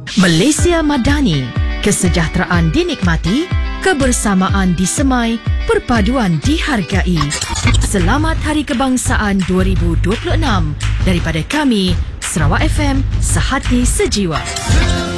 Malaysia Madani, kesejahteraan dinikmati, kebersamaan disemai, perpaduan dihargai. Selamat Hari Kebangsaan 2026 daripada kami, Sarawak FM, Sehati Sejiwa.